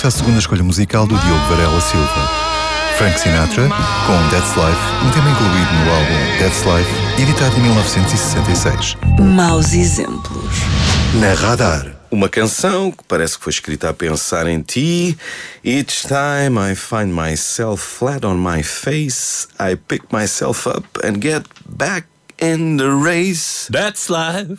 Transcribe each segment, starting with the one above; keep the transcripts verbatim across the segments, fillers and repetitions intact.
esta a segunda escolha musical do Diogo Varela Silva. Frank Sinatra, com That's Life, um tema incluído no álbum That's Life, editado em mil novecentos e sessenta e seis. Maus exemplos. Na Radar. Uma canção que parece que foi escrita a pensar em ti. Each time I find myself flat on my face, I pick myself up and get back in the race. That's life.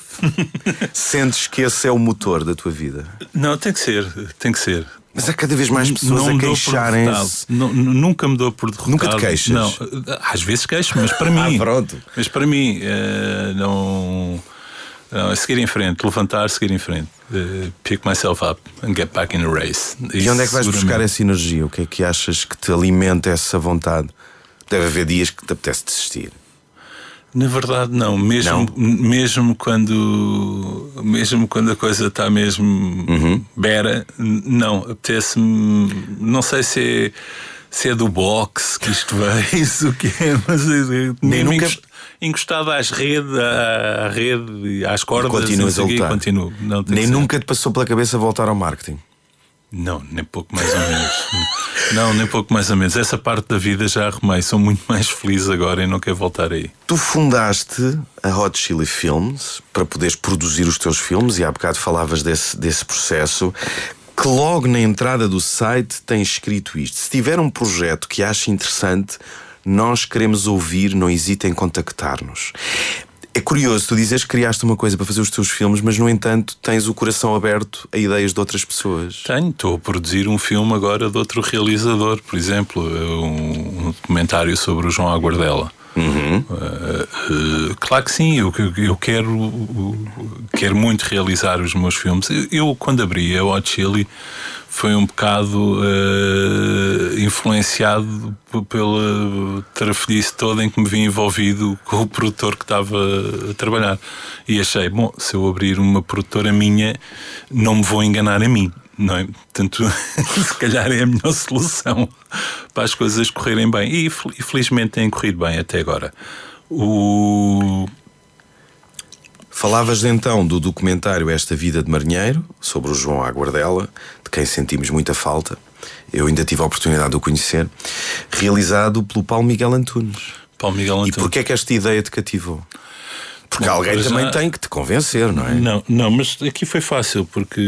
Sentes que esse é o motor da tua vida? Não, tem que ser, tem que ser. Mas há cada vez mais pessoas não a queixarem-se. Nunca me dou por derrotado. Nunca te queixas? Não, às vezes queixo, mas para mim. Ah, pronto. Mas para mim, uh, não, não. É seguir em frente, levantar, seguir em frente. Uh, pick myself up and get back in the race. E Isso, onde é que vais buscar essa energia? O que é que achas que te alimenta essa vontade? Deve haver dias que te apetece desistir. Na verdade não, mesmo, não? mesmo quando mesmo quando a coisa está mesmo uhum. bera, não, apetece-me, não sei se é, se é do boxe que isto veio, isso o que é, mas nem nunca encostado às redes, à, à rede, às cordas, continuas a lutar. Continuo. Não, nem nunca te passou pela cabeça voltar ao marketing? Não, nem pouco mais ou menos. Não, nem pouco mais ou menos. Essa parte da vida já arrumei. Sou muito mais feliz agora e não quero voltar aí. Tu fundaste a Hot Chili Films para poderes produzir os teus filmes, e há bocado falavas desse, desse processo, que logo na entrada do site tens escrito isto: se tiver um projeto que ache interessante, nós queremos ouvir, não hesite em contactar-nos. É curioso, tu dizes que criaste uma coisa para fazer os teus filmes, mas no entanto tens o coração aberto a ideias de outras pessoas. Tenho, estou a produzir um filme agora de outro realizador, por exemplo, um, um documentário sobre o João Aguardela. Uhum. Uh, uh, claro que sim, eu, eu quero, uh, quero muito realizar os meus filmes. Eu, eu quando abri a Hot Chili, foi um bocado uh, influenciado pela trafolhice toda em que me vi envolvido com o produtor que estava a trabalhar. E achei, bom, se eu abrir uma produtora minha, não me vou enganar a mim, não é? Portanto, se calhar é a melhor solução para as coisas correrem bem. E felizmente têm corrido bem até agora. O... Falavas então do documentário Esta Vida de Marinheiro, sobre o João Aguardela, de quem sentimos muita falta. Eu ainda tive a oportunidade de o conhecer. Realizado pelo Paulo Miguel Antunes. Paulo Miguel Antunes. E porquê é que esta ideia te cativou? Porque Bom, alguém também já... tem que te convencer, não é? Não, não, mas aqui foi fácil, porque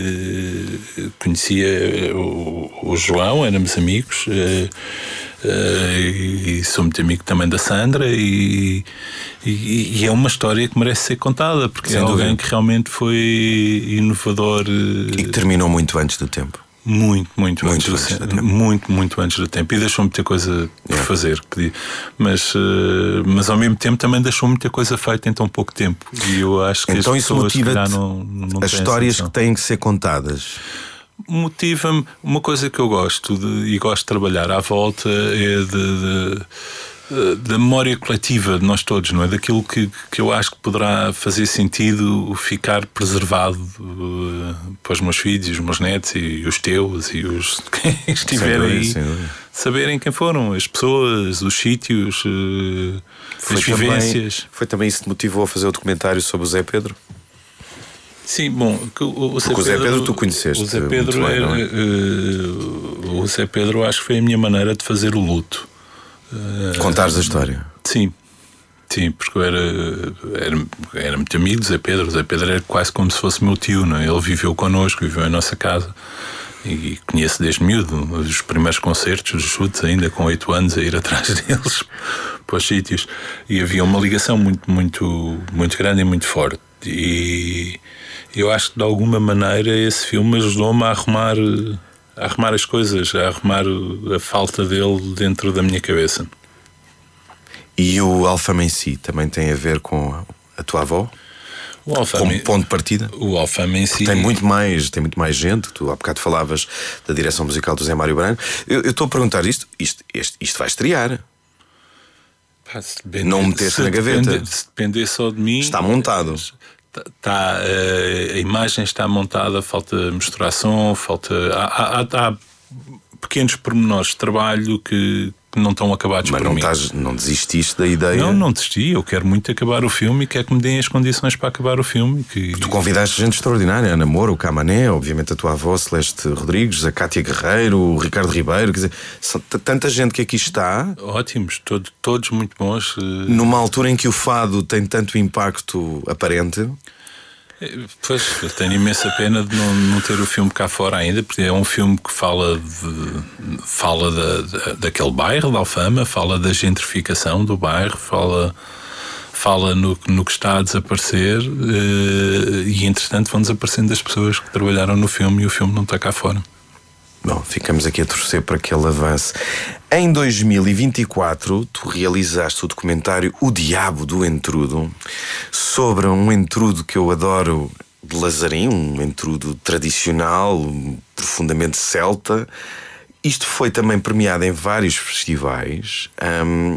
uh, conhecia o, o João, éramos amigos, uh, uh, e sou muito amigo também da Sandra, e, e, e é uma história que merece ser contada, porque Sem é alguém dúvida. que realmente foi inovador. Uh, e que terminou muito antes do tempo. Muito, muito, muito antes, antes do tempo. Muito, muito antes do tempo. E deixou muita coisa por yeah. fazer. Mas, uh, mas ao mesmo tempo também deixou muita coisa feita em tão pouco tempo. E eu acho que então as isso pessoas motiva-te não, não as histórias que têm que ser contadas. Motiva-me. Uma coisa que eu gosto de, e gosto de trabalhar à volta é de, de da memória coletiva de nós todos, não é? Daquilo que, que eu acho que poderá fazer sentido ficar preservado uh, para os meus filhos e os meus netos e os teus e os quem estiverem aí, saberem quem foram as pessoas, os sítios, uh, as vivências. Também, foi também isso que te motivou a fazer o documentário sobre o Zé Pedro? Sim, bom, o, o, Zé, Pedro, o Zé Pedro tu conheceste. O Zé Pedro, bem, é, é? Uh, o Zé Pedro acho que foi a minha maneira de fazer o luto. Contares a história? Sim, sim, porque eu era, era, era muito amigo do Zé Pedro. O Zé Pedro era quase como se fosse meu tio, não é? Ele viveu connosco, viveu em nossa casa e conheço desde miúdo. Os primeiros concertos, os chutes, ainda com oito anos, a ir atrás deles para os sítios. E havia uma ligação muito, muito, muito grande e muito forte. E eu acho que de alguma maneira esse filme ajudou-me a arrumar. a arrumar as coisas, a arrumar a falta dele dentro da minha cabeça. E o Alfama em si também tem a ver com a tua avó? O Alfama, como ponto de partida? O Alfama em si tem muito mais, tem muito mais gente. Tu há bocado falavas da direção musical do Zé Mário Branco. Eu estou a perguntar isto, isto, isto, isto vai estrear. Pá, se depender, não meteste na gaveta. Depender, se depender só de mim. Está montado. Tá, tá, a imagem está montada, falta misturação, falta. Há, há, há pequenos pormenores de trabalho que, não estão acabados Mas por não, mim. estás, não desististe da ideia? Não, não desisti. Eu quero muito acabar o filme e quero que me deem as condições para acabar o filme. Que... Tu convidaste gente extraordinária, a Ana Moura, o Camané, obviamente a tua avó Celeste Rodrigues, a Cátia Guerreiro, o Ricardo Ribeiro, quer dizer, são t- tanta gente que aqui está. Ótimos, todo, todos muito bons. Numa altura em que o fado tem tanto impacto aparente. Pois, eu tenho imensa pena de não, não ter o filme cá fora ainda, porque é um filme que fala de, fala da, da, daquele bairro, da Alfama, fala da gentrificação do bairro, fala, fala no, no que está a desaparecer e, entretanto, vão desaparecendo as pessoas que trabalharam no filme e o filme não está cá fora. Bom, ficamos aqui a torcer para que ele avance. Em dois mil e vinte e quatro, tu realizaste o documentário O Diabo do Entrudo, sobre um entrudo que eu adoro de Lazarim, um entrudo tradicional, profundamente celta. Isto foi também premiado em vários festivais. Hum,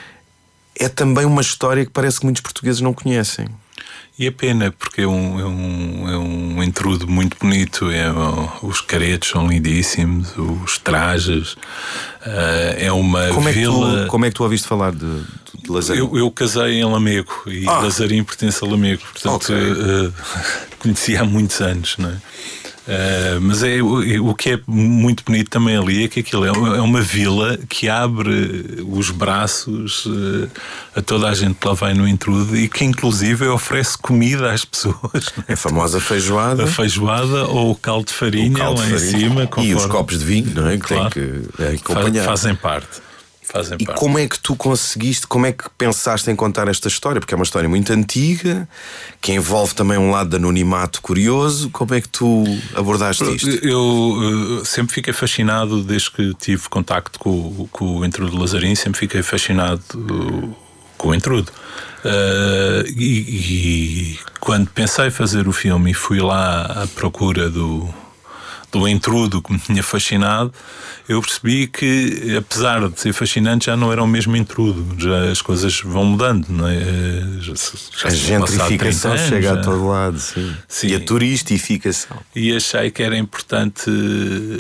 é também uma história que parece que muitos portugueses não conhecem. E é pena, porque é um, é um, é um entrudo muito bonito. É, os caretos são lindíssimos, os trajes. Uh, é uma como vila. É que tu, como é que tu ouviste falar de, de Lazarim? Eu, eu casei em Lamego e ah. Lazarim pertence a Lamego, portanto okay. uh, conheci há muitos anos, não é? Uh, mas é, o, o que é muito bonito também ali é que aquilo é uma, é uma vila que abre os braços uh, a toda a gente que lá vai no entrudo e que inclusive oferece comida às pessoas. É a famosa feijoada. A feijoada ou o caldo de farinha caldo lá de farinha. Em cima. Conforme... E os copos de vinho, não é? Que claro. Tem que é, acompanhar. Fazem parte. Fazem e parte. Como é que tu conseguiste, como é que pensaste em contar esta história? Porque é uma história muito antiga, que envolve também um lado de anonimato curioso. Como é que tu abordaste isto? Eu, eu sempre fiquei fascinado, desde que tive contacto com, com o entrudo de Lazarim, sempre fiquei fascinado com o entrudo. Uh, e, e quando pensei fazer o filme e fui lá à procura do... do entrudo que me tinha fascinado, eu percebi que, apesar de ser fascinante, já não era o mesmo entrudo. Já as coisas vão mudando, não é? Já, já a gentrificação anos, chega já... a todo lado, sim. sim. E a turistificação. E achei que era importante